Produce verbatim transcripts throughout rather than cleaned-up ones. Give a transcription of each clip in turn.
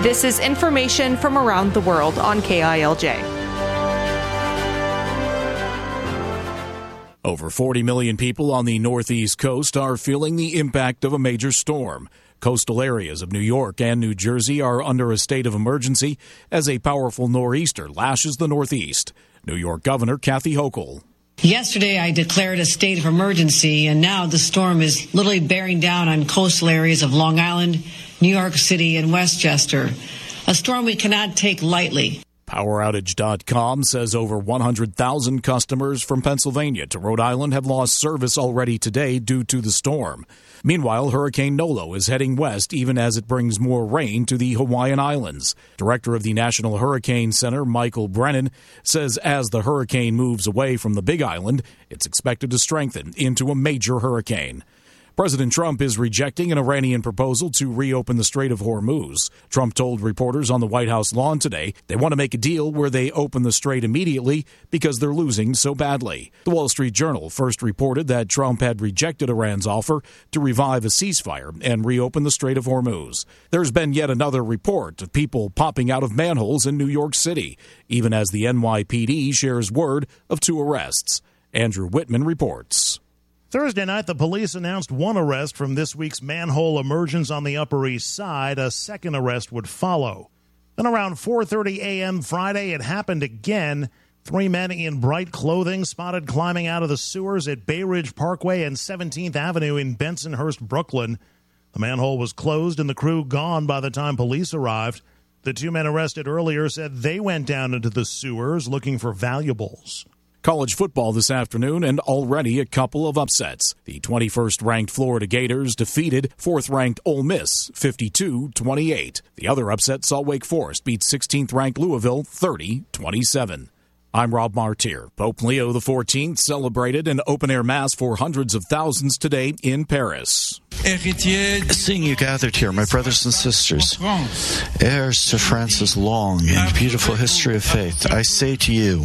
This is information from around the world on K I L J. Over forty million people on the northeast coast are feeling the impact of a major storm. Coastal areas of New York and New Jersey are under a state of emergency as a powerful nor'easter lashes the northeast. New York Governor Kathy Hochul. Yesterday, I declared a state of emergency, and now the storm is literally bearing down on coastal areas of Long Island, New York City, and Westchester. A storm we cannot take lightly. Power Outage dot com says over one hundred thousand customers from Pennsylvania to Rhode Island have lost service already today due to the storm. Meanwhile, Hurricane Nolo is heading west even as it brings more rain to the Hawaiian Islands. Director of the National Hurricane Center, Michael Brennan, says as the hurricane moves away from the Big Island, it's expected to strengthen into a major hurricane. President Trump is rejecting an Iranian proposal to reopen the Strait of Hormuz. Trump told reporters on the White House lawn today they want to make a deal where they open the strait immediately because they're losing so badly. The Wall Street Journal first reported that Trump had rejected Iran's offer to revive a ceasefire and reopen the Strait of Hormuz. There's been yet another report of people popping out of manholes in New York City, even as the N Y P D shares word of two arrests. Andrew Whitman reports. Thursday night, the police announced one arrest from this week's manhole emergence on the Upper East Side. A second arrest would follow. Then around four thirty a.m. Friday, it happened again. Three men in bright clothing spotted climbing out of the sewers at Bay Ridge Parkway and seventeenth Avenue in Bensonhurst, Brooklyn. The manhole was closed and the crew gone by the time police arrived. The two men arrested earlier said they went down into the sewers looking for valuables. College football this afternoon, and already a couple of upsets. The twenty-first ranked Florida Gators defeated fourth ranked Ole Miss fifty-two twenty-eight. The other upset saw Wake Forest beat sixteenth ranked Louisville thirty twenty-seven. I'm Rob Martyr. Pope Leo the fourteenth celebrated an open-air mass for hundreds of thousands today in Paris. Seeing you gathered here, my brothers and sisters, heirs to France's long and beautiful history of faith, I say to you,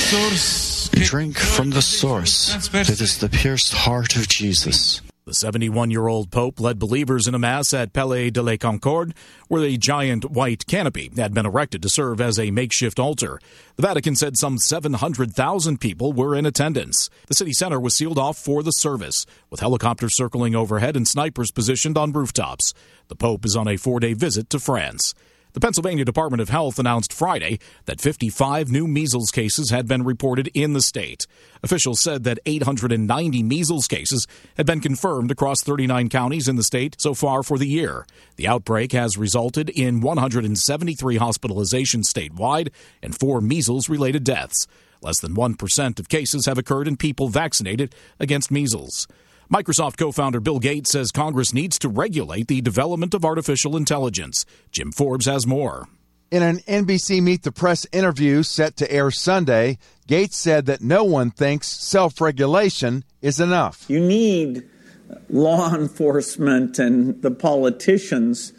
drink from the source that is the pierced heart of Jesus. The seventy-one-year-old Pope led believers in a mass at Palais de la Concorde, where a giant white canopy had been erected to serve as a makeshift altar. The Vatican said some seven hundred thousand people were in attendance. The city center was sealed off for the service, with helicopters circling overhead and snipers positioned on rooftops. The Pope is on a four-day visit to France. The Pennsylvania Department of Health announced Friday that fifty-five new measles cases had been reported in the state. Officials said that eight hundred ninety measles cases had been confirmed across thirty-nine counties in the state so far for the year. The outbreak has resulted in one hundred seventy-three hospitalizations statewide and four measles-related deaths. Less than one percent of cases have occurred in people vaccinated against measles. Microsoft co-founder Bill Gates says Congress needs to regulate the development of artificial intelligence. Jim Forbes has more. In an N B C Meet the Press interview set to air Sunday, Gates said that no one thinks self-regulation is enough. You need law enforcement and the politicians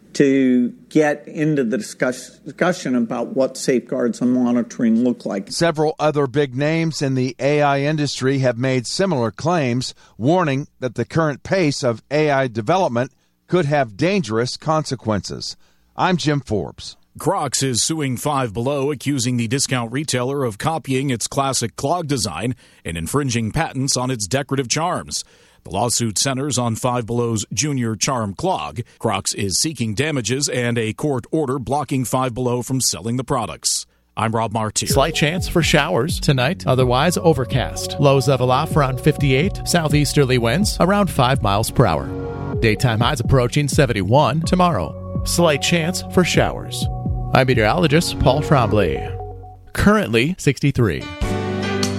to get into the discuss- discussion about what safeguards and monitoring look like. Several other big names in the A I industry have made similar claims, warning that the current pace of A I development could have dangerous consequences. I'm Jim Forbes. Crocs is suing Five Below, accusing the discount retailer of copying its classic clog design and infringing patents on its decorative charms. The lawsuit centers on Five Below's Junior Charm clog. Crocs is seeking damages and a court order blocking Five Below from selling the products. I'm Rob Martyr. Slight chance for showers tonight, otherwise overcast. Lows level off around fifty-eight. Southeasterly winds around five miles per hour. Daytime highs approaching seventy-one tomorrow. Slight chance for showers. I'm meteorologist Paul Trombley. Currently sixty-three.